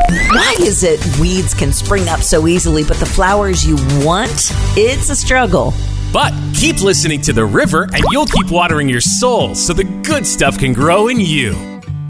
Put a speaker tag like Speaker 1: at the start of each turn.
Speaker 1: Why is it weeds can spring up so easily, but the flowers you want, it's a struggle?
Speaker 2: But keep listening to The River and you'll keep watering your soul so the good stuff can grow in you.